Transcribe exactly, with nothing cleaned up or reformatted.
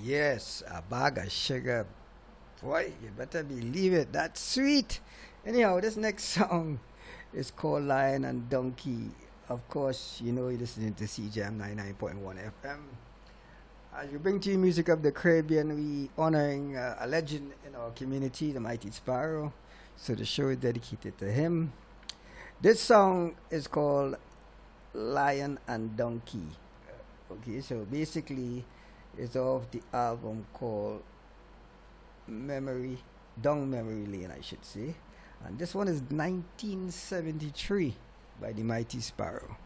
Yes, a bag of sugar. Boy, you better believe it. That's sweet. Anyhow, this next song is called Lion and Donkey. Of course, you know you're listening to C J M ninety-nine point one F M. As we bring to you music of the Caribbean, we honoring uh, a legend in our community, the Mighty Sparrow. So the show is dedicated to him. This song is called Lion and Donkey. Okay, so basically, it's off the album called Memory, Dung Memory Lane, I should say. And this one is nineteen seventy-three by the Mighty Sparrow.